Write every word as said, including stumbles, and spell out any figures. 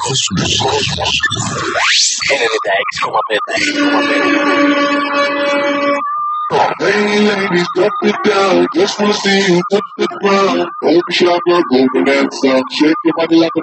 ενενήντα έξι κόμμα πέντε. Hey ladies, drop it down. Just wanna see you touch the ground. Don't be shy, girl, go bonanza. Shake your body like a